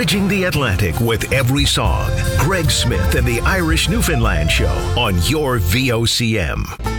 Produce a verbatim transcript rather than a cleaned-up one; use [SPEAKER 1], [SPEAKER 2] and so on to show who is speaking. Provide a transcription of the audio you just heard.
[SPEAKER 1] Bridging the Atlantic with every song. Greg Smith and the Irish Newfoundland Show on your V O C M.